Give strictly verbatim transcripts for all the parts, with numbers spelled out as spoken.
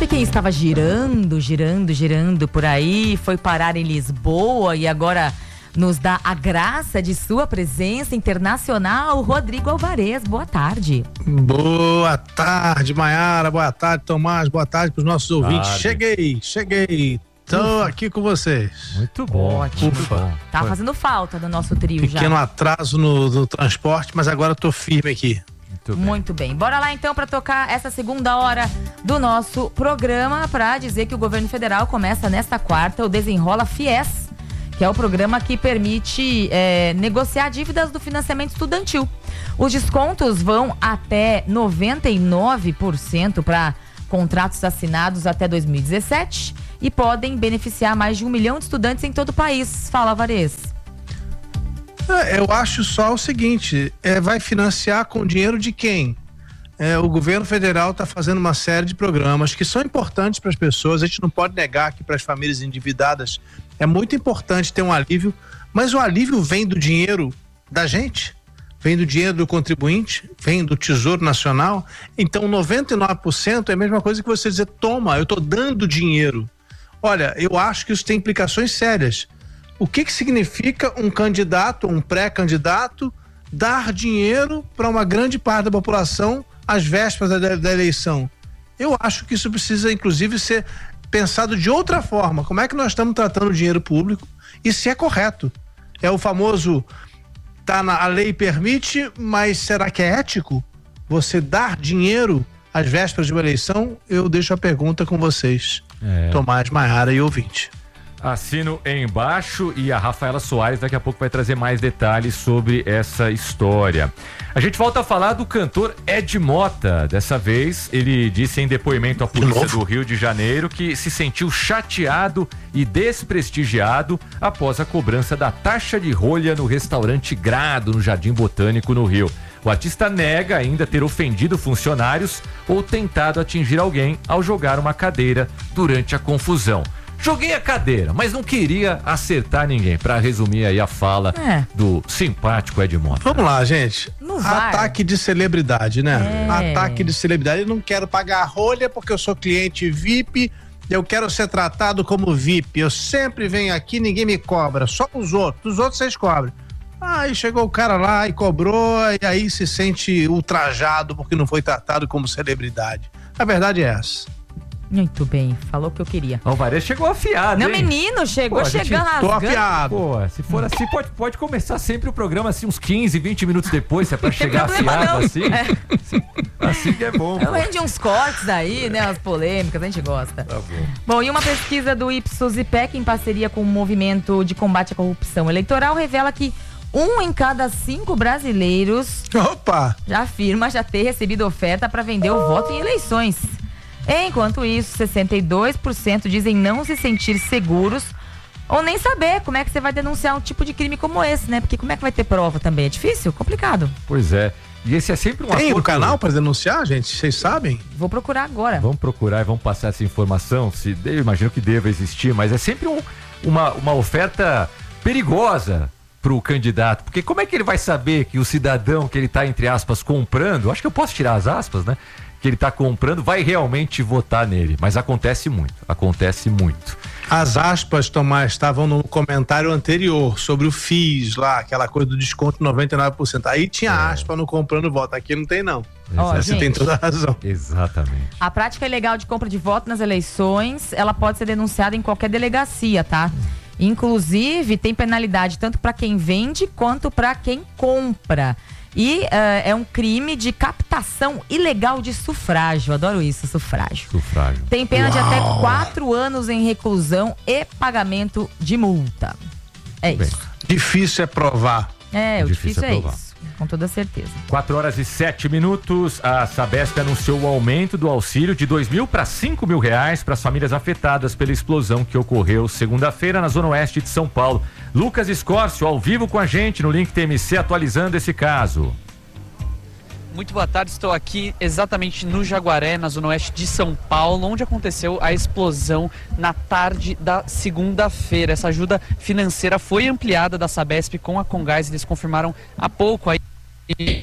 quem estava girando, girando, girando por aí, foi parar em Lisboa e agora nos dá a graça de sua presença internacional, Rodrigo Alvarez. Boa tarde. Boa tarde, Maiara. Boa tarde, Tomás. Boa tarde para os nossos ouvintes. Tarde. Cheguei, cheguei. Estou aqui com vocês. Muito bom. Ótimo. Muito bom. Tá Foi. fazendo falta do nosso trio já. Pequeno atraso no, no transporte, mas agora estou firme aqui. Muito bem. Muito bem. Bora lá então para tocar essa segunda hora do nosso programa, para dizer que o governo federal começa nesta quarta o Desenrola Fies, que é o programa que permite é, negociar dívidas do financiamento estudantil. Os descontos vão até noventa e nove por cento para contratos assinados até dois mil e dezessete e podem beneficiar mais de um milhão de estudantes em todo o país. Fala, Alvarez. É, eu acho só o seguinte, é, vai financiar com dinheiro de quem? É, o governo federal está fazendo uma série de programas que são importantes para as pessoas. A gente não pode negar que para as famílias endividadas é muito importante ter um alívio, mas o alívio vem do dinheiro da gente, vem do dinheiro do contribuinte, vem do Tesouro Nacional. Então noventa e nove por cento é a mesma coisa que você dizer, toma, eu estou dando dinheiro. Olha, eu acho que isso tem implicações sérias. O que que significa um candidato, um pré-candidato, dar dinheiro para uma grande parte da população às vésperas da, da eleição? Eu acho que isso precisa, inclusive, ser pensado de outra forma. Como é que nós estamos tratando o dinheiro público e se é correto? É o famoso, tá na, a lei permite, mas será que é ético você dar dinheiro às vésperas de uma eleição? Eu deixo a pergunta com vocês, É. Tomás, Maiara e ouvinte. Assino embaixo e a Rafaela Soares daqui a pouco vai trazer mais detalhes sobre essa história. A gente volta a falar do cantor Ed Mota. Dessa vez ele disse em depoimento à polícia do Rio de Janeiro que se sentiu chateado e desprestigiado após a cobrança da taxa de rolha no restaurante Grado, no Jardim Botânico, no Rio. O artista nega ainda ter ofendido funcionários ou tentado atingir alguém ao jogar uma cadeira durante a confusão. Joguei a cadeira, mas não queria acertar ninguém. Pra resumir aí a fala é. do simpático Ed Mota. Vamos lá, gente. No VAR. Ataque de celebridade, né? É. Ataque de celebridade. Eu não quero pagar a rolha porque eu sou cliente V I P. Eu quero ser tratado como V I P. Eu sempre venho aqui, ninguém me cobra. Só os outros. Os outros vocês cobram. Aí chegou o cara lá e cobrou, e aí se sente ultrajado porque não foi tratado como celebridade. A verdade é essa. Muito bem, falou o que eu queria. O Alvarez chegou afiado, Não, hein? menino, chegou Pô, a gente- chegando rasgando. Tô afiado. Pô, se for assim, pode, pode começar sempre o programa assim, uns quinze, vinte minutos depois, se é pra chegar problema afiado não. assim. Assim que é bom. Eu pô. rende uns cortes aí, né? As polêmicas, a gente gosta. Tá bom. Bom, e uma pesquisa do Ipsos e P E C em parceria com o Movimento de Combate à Corrupção Eleitoral revela que um em cada cinco brasileiros Opa! já afirma já ter recebido oferta para vender o voto em eleições. Enquanto isso, sessenta e dois por cento dizem não se sentir seguros ou nem saber como é que você vai denunciar um tipo de crime como esse, né? Porque como é que vai ter prova também? É difícil? Complicado. Pois é. E esse é sempre um Tem acordo... o canal pra denunciar, gente? Vocês sabem? Vou procurar agora. Vamos procurar e vamos passar essa informação. Se, eu imagino que deva existir, mas é sempre um, uma, uma oferta perigosa pro candidato. Porque como é que ele vai saber que o cidadão que ele tá, entre aspas, comprando, acho que eu posso tirar as aspas, né? Que ele tá comprando, vai realmente votar nele. Mas acontece muito, acontece muito. As aspas, Tomás, estavam no comentário anterior sobre o F I S lá, aquela coisa do desconto noventa e nove por cento. Aí tinha É. aspa no comprando voto. Aqui não tem, não. Ó, Você gente, tem toda a razão. Exatamente. a prática ilegal de compra de voto nas eleições, ela pode ser denunciada em qualquer delegacia, tá? Inclusive, tem penalidade tanto para quem vende quanto para quem compra. E uh, é um crime de captação ilegal de sufrágio. Adoro isso, sufrágio. Sufrágio. Tem pena Uau. de até quatro anos em reclusão e pagamento de multa. É Bem. isso. Difícil é provar. É, o Difícil difícil é é provar. isso. Com toda certeza. quatro horas e sete minutos, a Sabesp anunciou o aumento do auxílio de dois mil para cinco mil reais para as famílias afetadas pela explosão que ocorreu segunda-feira na Zona Oeste de São Paulo. Lucas Escórcio, ao vivo com a gente no Link T M C, atualizando esse caso. Muito boa tarde, estou aqui exatamente no Jaguaré, na Zona Oeste de São Paulo, onde aconteceu a explosão na tarde da segunda-feira. Essa ajuda financeira foi ampliada da Sabesp com a Congás, eles confirmaram há pouco aí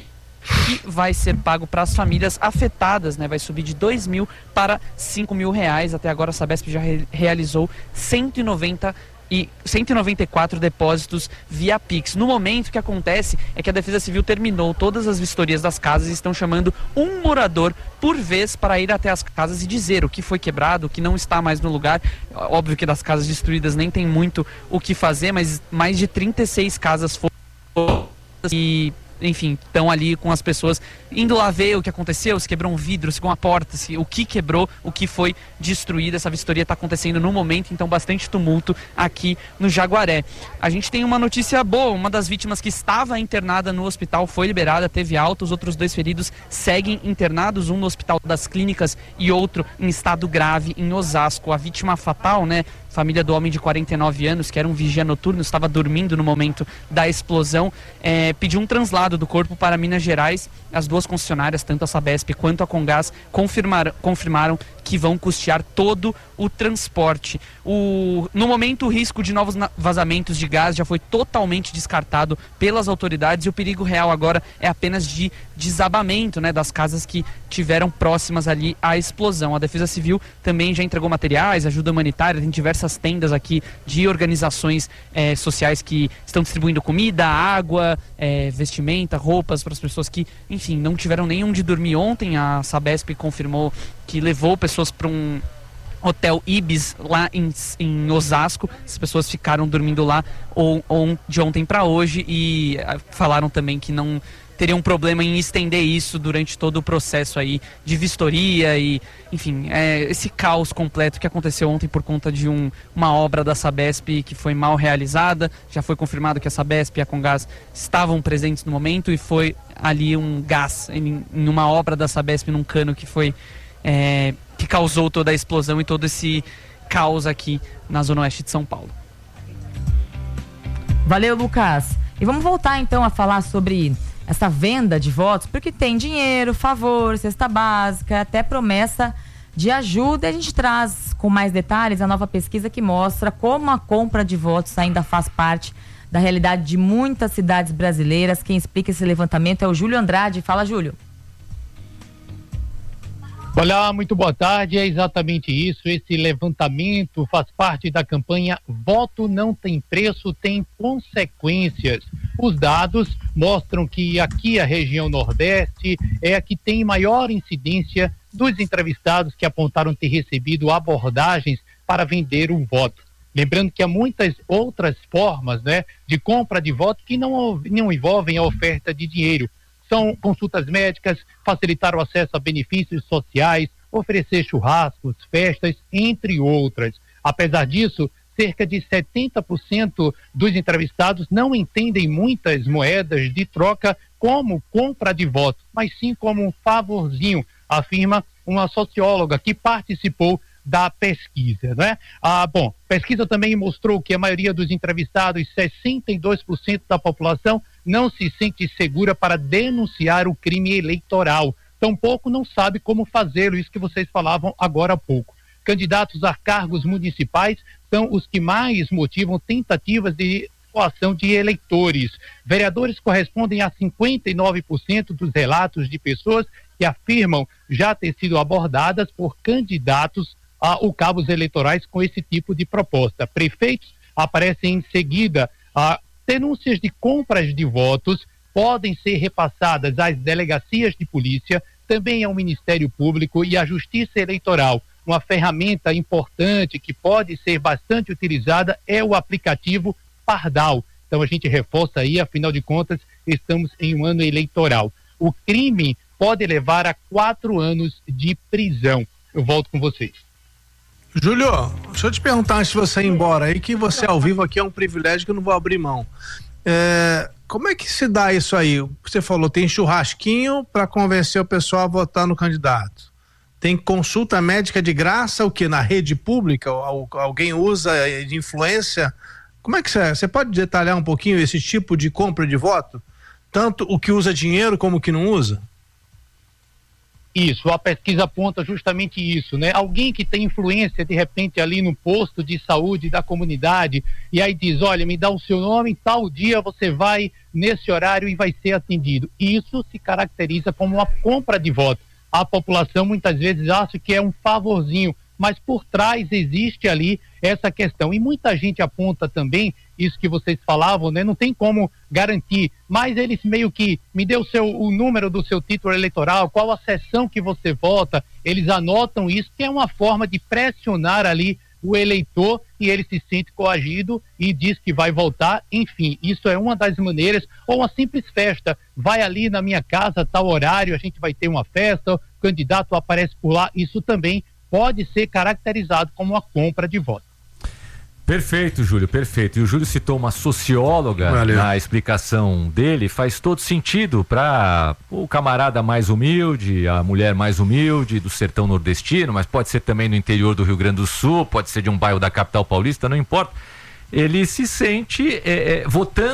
que vai ser pago para as famílias afetadas, né? Vai subir de dois mil para cinco mil reais. Até agora a Sabesp já re- realizou cento e noventa e cento e noventa e quatro depósitos via Pix. No momento, o que acontece é que a Defesa Civil terminou todas as vistorias das casas e estão chamando um morador por vez para ir até as casas e dizer o que foi quebrado, o que não está mais no lugar. Óbvio que das casas destruídas nem tem muito o que fazer, mas mais de trinta e seis casas foram e... enfim, estão ali com as pessoas indo lá ver o que aconteceu, se quebrou um vidro, se quebrou uma porta, se, o que quebrou, o que foi destruído. Essa vistoria está acontecendo no momento, então bastante tumulto aqui no Jaguaré. A gente tem uma notícia boa, uma das vítimas que estava internada no hospital foi liberada, teve alta, os outros dois feridos seguem internados, um no Hospital das Clínicas e outro em estado grave em Osasco. A vítima fatal, né, família do homem de quarenta e nove anos, que era um vigia noturno, estava dormindo no momento da explosão, é, pediu um translado do corpo para Minas Gerais. As duas concessionárias, tanto a Sabesp quanto a Comgás, confirmaram, confirmaram que vão custear todo o transporte. O, no momento, o risco de novos vazamentos de gás já foi totalmente descartado pelas autoridades e o perigo real agora é apenas de desabamento, né, das casas que tiveram próximas ali à explosão. A Defesa Civil também já entregou materiais, ajuda humanitária, tem diversas tendas aqui de organizações eh, sociais que estão distribuindo comida, água, eh, vestimenta, roupas para as pessoas que, enfim, não tiveram nem onde dormir ontem. A Sabesp confirmou que levou pessoas para um hotel Ibis lá em, em Osasco. As pessoas ficaram dormindo lá ou, ou de ontem para hoje e uh, falaram também que não teriam um problema em estender isso durante todo o processo aí de vistoria e, enfim, é, esse caos completo que aconteceu ontem por conta de um, uma obra da Sabesp que foi mal realizada. Já foi confirmado que a Sabesp e a Comgás estavam presentes no momento e foi ali um gás em, em uma obra da Sabesp, num cano que foi é, que causou toda a explosão e todo esse caos aqui na Zona Oeste de São Paulo. Valeu, Lucas. E vamos voltar então a falar sobre essa venda de votos, porque tem dinheiro, favor, cesta básica, até promessa de ajuda. A gente traz com mais detalhes a nova pesquisa que mostra como a compra de votos ainda faz parte da realidade de muitas cidades brasileiras. Quem explica esse levantamento é o Júlio Andrade. Fala, Júlio. Olá, muito boa tarde. É exatamente isso. Esse levantamento faz parte da campanha Voto Não Tem Preço, Tem Consequências. Os dados mostram que aqui a região Nordeste é a que tem maior incidência dos entrevistados que apontaram ter recebido abordagens para vender um voto. Lembrando que há muitas outras formas, né, de compra de voto que não, não envolvem a oferta de dinheiro. São consultas médicas, facilitar o acesso a benefícios sociais, oferecer churrascos, festas, entre outras. Apesar disso, cerca de setenta por cento dos entrevistados não entendem muitas moedas de troca como compra de voto, mas sim como um favorzinho, afirma uma socióloga que participou da pesquisa, né? Ah, bom, pesquisa também mostrou que a maioria dos entrevistados, sessenta e dois por cento da população, não se sente segura para denunciar o crime eleitoral. Tampouco não sabe como fazê-lo, isso que vocês falavam agora há pouco. Candidatos a cargos municipais são os que mais motivam tentativas de coação de eleitores. Vereadores correspondem a cinquenta e nove por cento dos relatos de pessoas que afirmam já ter sido abordadas por candidatos a cabos eleitorais com esse tipo de proposta. Prefeitos aparecem em seguida. A denúncias de compras de votos podem ser repassadas às delegacias de polícia, também ao Ministério Público e à Justiça Eleitoral. Uma ferramenta importante que pode ser bastante utilizada é o aplicativo Pardal. Então a gente reforça aí, afinal de contas, estamos em um ano eleitoral. O crime pode levar a quatro anos de prisão. Eu volto com vocês. Júlio, deixa eu te perguntar antes de você ir embora aí, que você ao vivo aqui é um privilégio que eu não vou abrir mão. É, como é que se dá isso aí? Você falou, tem churrasquinho para convencer o pessoal a votar no candidato. Tem consulta médica de graça, o que? Na rede pública? Alguém usa de influência? Como é que você, você pode detalhar um pouquinho esse tipo de compra de voto? Tanto o que usa dinheiro como o que não usa? Isso, a pesquisa aponta justamente isso, né? Alguém que tem influência, de repente, ali no posto de saúde da comunidade, e aí diz, olha, me dá o seu nome, tal dia você vai nesse horário e vai ser atendido. Isso se caracteriza como uma compra de voto. A população muitas vezes acha que é um favorzinho, mas por trás existe ali essa questão. E muita gente aponta também, isso que vocês falavam, né? Não tem como garantir, mas eles meio que, me dê o, seu, o número do seu título eleitoral, qual a seção que você vota, eles anotam isso, que é uma forma de pressionar ali o eleitor e ele se sente coagido e diz que vai votar. Enfim, isso é uma das maneiras, ou uma simples festa, vai ali na minha casa, tal horário, a gente vai ter uma festa, o candidato aparece por lá, isso também pode ser caracterizado como uma compra de voto. Perfeito, Júlio, perfeito. E o Júlio citou uma socióloga. Valeu. Na explicação dele, faz todo sentido para o camarada mais humilde, a mulher mais humilde do sertão nordestino, mas pode ser também no interior do Rio Grande do Sul, pode ser de um bairro da capital paulista, não importa. Ele se sente é, é, votando